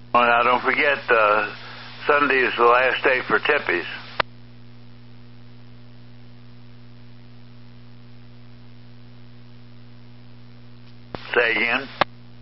Oh, now don't forget, Sunday is the last day for Tippies. Say again.